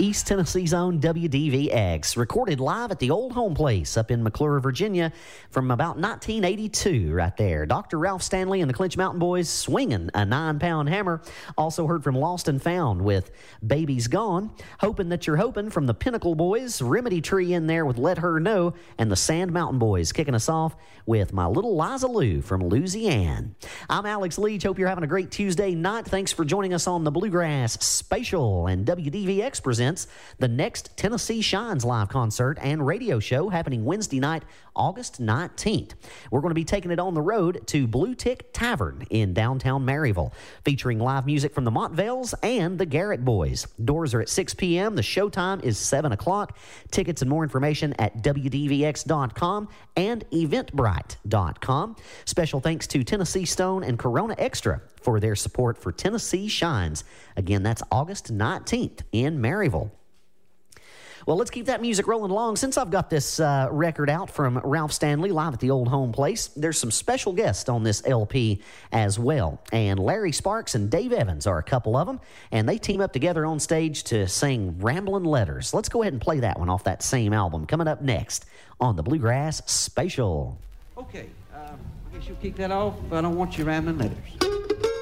East Tennessee's own WDVX, recorded live at the Old Home Place up in McClure, Virginia, from about 1982 right there. Dr. Ralph Stanley and the Clinch Mountain Boys swinging a 9-pound hammer. Also heard from Lost and Found with Baby's Gone. Hoping That You're Hoping from the Pinnacle Boys. Remedy Tree in there with Let Her Know. And the Sand Mountain Boys kicking us off with My Little Liza Lou from Louisiana. I'm Alex Leach. Hope you're having a great Tuesday night. Thanks for joining us on the Bluegrass Spatial. And WDVX presents the next Tennessee Shines live concert and radio show happening Wednesday night, August 19th. We're going to be taking it on the road to Blue Tick Tavern in downtown Maryville, featuring live music from the Montvales and the Garrett Boys. Doors are at 6 p.m. The show time is 7 o'clock. Tickets and more information at WDVX.com and Eventbrite.com. Special thanks to Tennessee Stone and Corona Extra for their support for Tennessee Shines. Again, that's August 19th in Maryville. Well, let's keep that music rolling along. Since I've got this record out from Ralph Stanley live at the Old Home Place, there's some special guests on this LP as well. And Larry Sparks and Dave Evans are a couple of them, and they team up together on stage to sing Ramblin' Letters. Let's go ahead and play that one off that same album. Coming up next on the Bluegrass Spatial. Okay, I guess you'll kick that off. I don't want you rambling letters.